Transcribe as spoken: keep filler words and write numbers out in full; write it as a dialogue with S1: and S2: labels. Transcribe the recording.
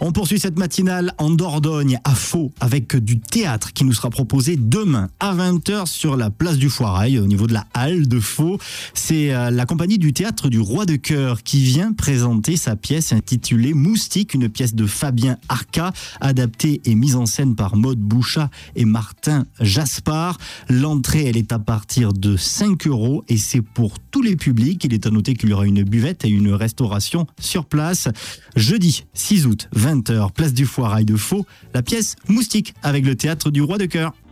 S1: On poursuit cette matinale en Dordogne, à Faux, avec du théâtre qui nous sera proposé demain à vingt heures sur la place du Foirail, au niveau de la halle de Faux. C'est la compagnie du théâtre du Roi de Cœur qui vient présenter sa pièce intitulée Moustique, une pièce de Fabien Arca, adaptée et mise en scène par Maude Bouchat et Martin Jaspard. L'entrée, elle est à partir de cinq euros et c'est pour tous les publics. Il est à noter qu'il y aura une buvette et une restauration sur place. Jeudi six août, vingt heures, place du Foirail de Faux, la pièce Moustique avec le théâtre du Roi de Cœur.